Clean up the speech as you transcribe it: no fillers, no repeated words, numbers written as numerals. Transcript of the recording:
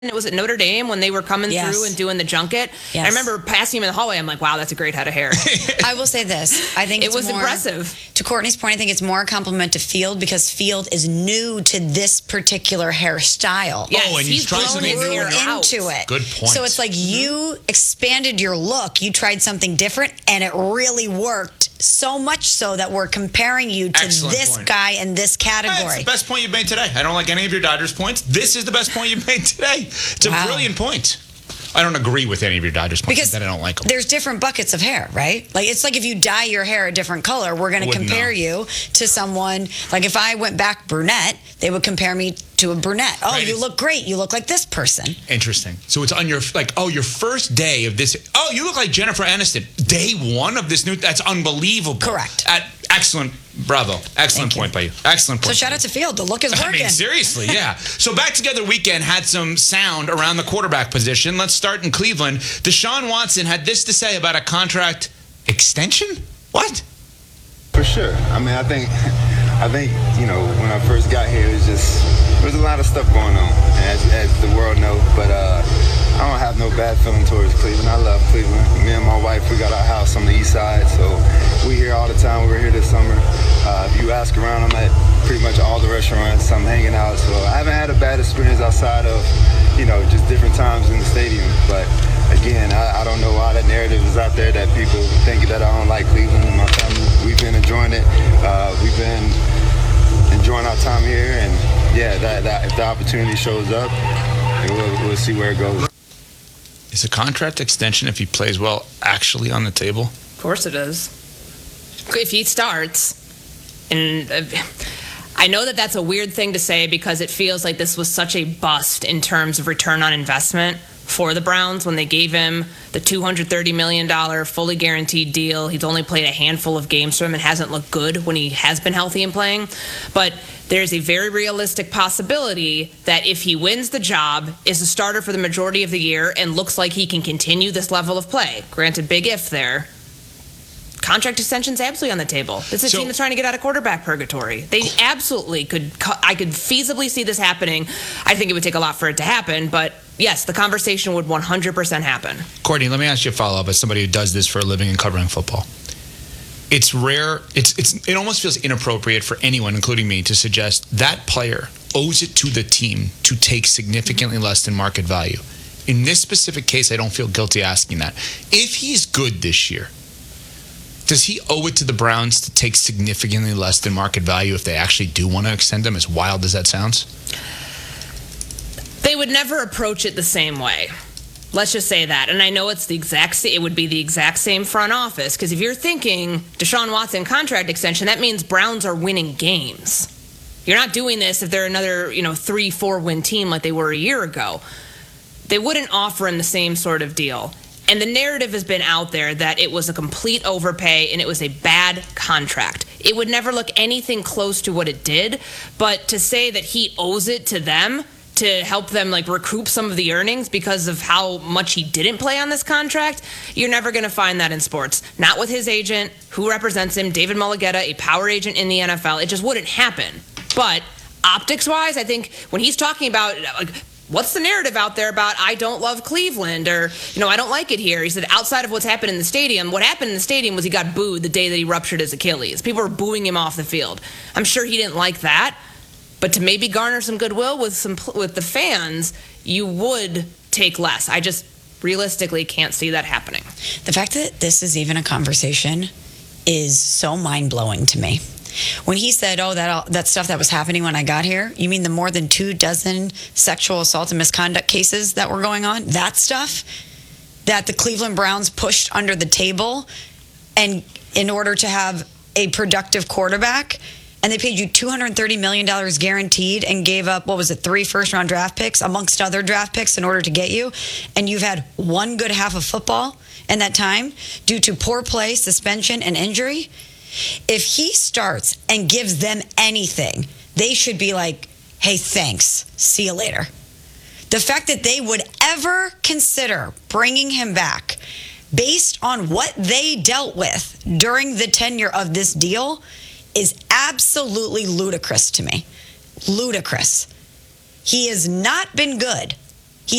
It was at Notre Dame when they were coming through and doing the junket. Yes. I remember passing him in the hallway. I'm like, wow, that's a great head of hair. I will say this. I think it was impressive. To Courtney's point, I think it's more a compliment to Field because Field is new to this particular hairstyle. Yes, and he's trying grown his hair into it. Good point. So it's like you expanded your look. You tried something different, and it really worked. So much so that we're comparing you to this guy in this category. That's the best point you've made today. I don't like any of your Dodgers points. This is the best point you've made today. It's a brilliant point. I don't agree with any of your Dodgers points because I don't like them. There's different buckets of hair, right? Like it's like if you dye your hair a different color, we're going to compare you to someone. Like if I went back brunette, they would compare me to a brunette. Oh, you look great. You look like this person. Interesting. So it's on your your first day of this. Oh, you look like Jennifer Aniston. Day one of this new. That's unbelievable. Correct. Excellent. Bravo. Excellent point by you. Excellent point. So shout out to Field. The look is working. I mean, seriously, yeah. So Back Together Weekend had some sound around the quarterback position. Let's start in Cleveland. Deshaun Watson had this to say about a contract extension. What? For sure. I mean, I think when I first got here, there was a lot of stuff going on, as the world knows. But I don't have no bad feeling towards Cleveland. I love Cleveland. Me and my wife, we got our house on the east side, so we here all the time. We were here this summer. If you ask around, I'm at pretty much all the restaurants. I'm hanging out, so I haven't had a bad experience outside of, just different times in the stadium. But again, I don't know why that narrative is out there that people think that I don't like Cleveland and my family. We've been enjoying it. We've been enjoying our time here, and that if the opportunity shows up, we'll see where it goes. Is a contract extension, if he plays well, actually on the table? Of course it is. If he starts, and I know that that's a weird thing to say because it feels like this was such a bust in terms of return on investment for the Browns when they gave him the $230 million fully guaranteed deal. He's only played a handful of games for him and hasn't looked good when he has been healthy and playing. But there's a very realistic possibility that if he wins the job, is a starter for the majority of the year and looks like he can continue this level of play. Granted, big if there. Contract extension's absolutely on the table. This is a team that's trying to get out of quarterback purgatory. They absolutely could. I could feasibly see this happening. I think it would take a lot for it to happen, but yes, the conversation would 100% happen. Courtney, let me ask you a follow-up as somebody who does this for a living and covering football. It's rare. It almost feels inappropriate for anyone, including me, to suggest that player owes it to the team to take significantly less than market value. In this specific case, I don't feel guilty asking that. If he's good this year, does he owe it to the Browns to take significantly less than market value if they actually do want to extend him, as wild as that sounds? They would never approach it the same way. Let's just say that. And I know it would be the exact same front office, because if you're thinking Deshaun Watson contract extension, that means Browns are winning games. You're not doing this if they're another, 3-4 win team like they were a year ago. They wouldn't offer him the same sort of deal. And the narrative has been out there that it was a complete overpay and it was a bad contract. It would never look anything close to what it did, but to say that he owes it to them to help them recoup some of the earnings because of how much he didn't play on this contract, you're never going to find that in sports. Not with his agent, who represents him, David Mulligetta, a power agent in the NFL. It just wouldn't happen. But optics-wise, I think when he's talking about what's the narrative out there about I don't love Cleveland or, I don't like it here? He said outside of what's happened in the stadium, what happened in the stadium was he got booed the day that he ruptured his Achilles. People were booing him off the field. I'm sure he didn't like that. But to maybe garner some goodwill with the fans, you would take less. I just realistically can't see that happening. The fact that this is even a conversation is so mind-blowing to me. When he said, that stuff that was happening when I got here, you mean the more than 24 sexual assault and misconduct cases that were going on? That stuff that the Cleveland Browns pushed under the table and in order to have a productive quarterback, and they paid you $230 million guaranteed and gave up, 3 first-round draft picks amongst other draft picks in order to get you, and you've had one good half of football in that time due to poor play, suspension, and injury. If he starts and gives them anything, they should be like, hey, thanks. See you later. The fact that they would ever consider bringing him back based on what they dealt with during the tenure of this deal is absolutely ludicrous to me. Ludicrous. He has not been good